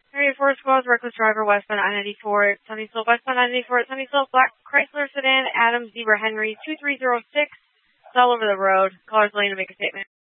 Area 4 squads, reckless driver, westbound I-94 at Sunnyslope, westbound I-94 at Sunnyslope, black Chrysler sedan, Adams, Zebra, Henry, 2306. It's all over the road. Caller's lane to make a statement.